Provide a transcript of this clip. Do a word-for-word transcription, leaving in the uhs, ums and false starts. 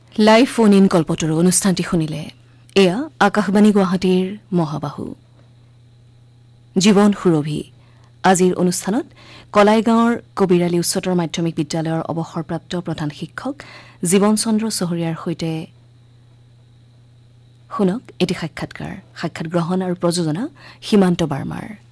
live phone in কল্পতৰু অনুষ্ঠানটি শুনিলে এয়া আকাশবাণী গুৱাহাটীৰ মহাবাহু জীৱন সুৰভি আজিৰ অনুষ্ঠানত কলাইগাঁৱৰ কবিৰালী উচ্চতৰ মাধ্যমিক বিদ্যালয়ৰ অৱসৰপ্ৰাপ্ত প্ৰধান শিক্ষক জীৱন চন্দ্ৰ চহৰীয়াৰ সৈতে শুনক এটি সাক্ষাৎকাৰ সাক্ষাৎ গ্ৰহণ আৰু প্ৰযোজনা সীমান্ত বাৰ্মাৰ